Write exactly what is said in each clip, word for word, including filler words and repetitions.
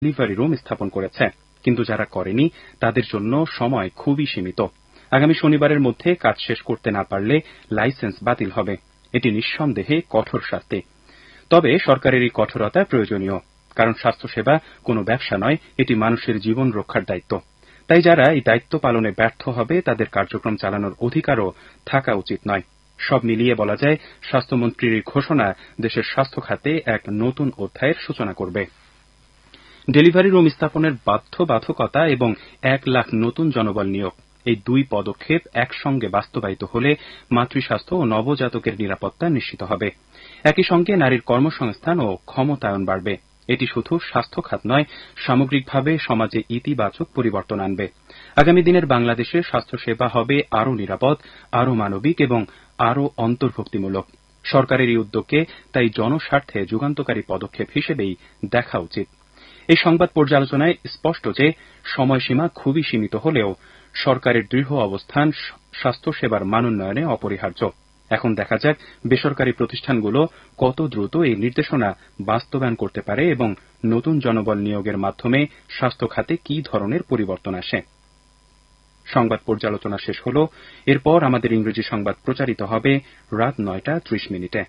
Delivery room স্থাপন করেছে, কিন্তু যারা করেনি তাদের জন্য সময় খুবই সীমিত। আগামী শনিবারের মধ্যে কাজ শেষ করতে না পারলে লাইসেন্স বাতিল হবে। এটি নিঃসন্দেহে কঠোর শাস্তি। তবে সরকারের এই কঠোরতা প্রয়োজনীয়, কারণ স্বাস্থ্যসেবা কোনো ব্যবসা নয়, এটি মানুষের জীবন রক্ষার দায়িত্ব। তাই যারা এই দায়িত্ব পালনে ব্যর্থ হবে তাদের কার্যক্রম চালানোর অধিকারও থাকা উচিত নয়। সব মিলিয়ে বলা যায়, স্বাস্থ্যমন্ত্রীর এই ঘোষণা দেশের স্বাস্থ্য খাতে এক নতুন অধ্যায়ের সূচনা করবে। ডেলিভারি রুম স্থাপনের বাধ্যবাধকতা এবং এক লাখ নতুন জনবল নিয়োগ, এই দুই পদক্ষেপ একসঙ্গে বাস্তবায়িত হলে মাতৃস্বাস্থ্য ও নবজাতকের নিরাপত্তা নিশ্চিত হবে। একই সঙ্গে নারীর কর্মসংস্থান ও ক্ষমতায়ন বাড়বে। এটি শুধু স্বাস্থ্য খাত নয়, সামগ্রিকভাবে সমাজে ইতিবাচক পরিবর্তন আনবে। আগামী দিনের বাংলাদেশে স্বাস্থ্যসেবা হবে আরও নিরাপদ, আরও মানবিক এবং আরও অন্তর্ভুক্তিমূলক। সরকারের এই উদ্যোগকে তাই জনস্বার্থে যুগান্তকারী পদক্ষেপ হিসেবেই দেখা উচিত। এই সংবাদ পর্যালোচনায় স্পষ্ট যে সময়সীমা খুবই সীমিত হলেও সরকারের দৃঢ় অবস্থান স্বাস্থ্যসেবার মানোন্নয়নে অপরিহার্য। এখন দেখা যাক বেসরকারি প্রতিষ্ঠানগুলো কত দ্রুত এই নির্দেশনা বাস্তবায়ন করতে পারে এবং নতুন জনবল নিয়োগের মাধ্যমে স্বাস্থ্য খাতে কি ধরনের পরিবর্তন আসে। সংবাদ পর্যালোচনা শেষ হল। এরপর আমাদের ইংরেজি সংবাদ প্রচারিত হবে রাত নয়টা ত্রিশ মিনিটে।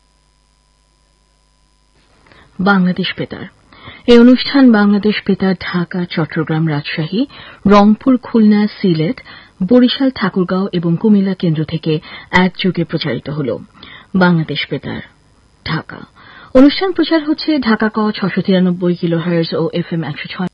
বাংলাদেশ বেতার। এই অনুষ্ঠান বাংলাদেশ বেতার ঢাকা, চট্টগ্রাম, রাজশাহী, রংপুর, খুলনা, সিলেট, বরিশাল, ঠাকুরগাঁও এবং কুমিল্লা কেন্দ্র থেকে একযোগে প্রচারিত হল। বাংলাদেশ বেতার ঢাকা। অনুষ্ঠান প্রচার হচ্ছে ঢাকা ক ছশো তিরানব্বই কিলোহার্জ ও এফ এম একশো ছয়।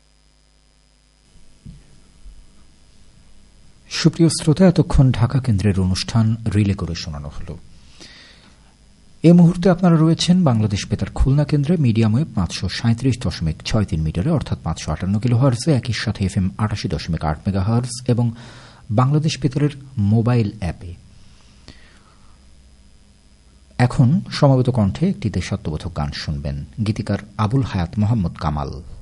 সুপ্রিয় শ্রোতা, এতক্ষণ ঢাকা কেন্দ্রের অনুষ্ঠান রিলে করে শোনানো হল। এই মুহূর্তে আপনারা রয়েছেন বাংলাদেশ বেতার খুলনা কেন্দ্রে মিডিয়াম ওয়েভ পাঁচশো সাঁত্রিশ দশমিক ছয় তিন মিটারে, অর্থাৎ পাঁচশো আটান্ন কিলো হার্জে, একই সাথে এফ এম আটাশি দশমিক আট মেগা হার্জ এবং বাংলাদেশ বেতারের মোবাইল অ্যাপে। এখন সমবেত কণ্ঠে একটি দেশাত্মবোধক গান শুনবেন। গীতিকার আবুল হায়াত মোহাম্মদ কামাল।